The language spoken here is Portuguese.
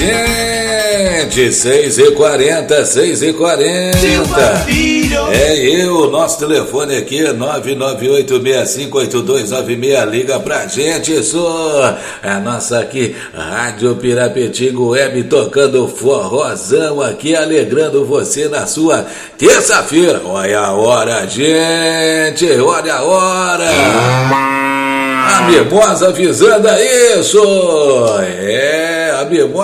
gente, 6h40, 6h40. É eu, nosso telefone aqui é 998658296. Liga pra gente, isso. A nossa aqui, Rádio Pirapetinga Web, tocando forrozão aqui, alegrando você na sua terça-feira. Olha a hora, gente, olha a hora. A Mimosa avisando isso. É, a Mimosa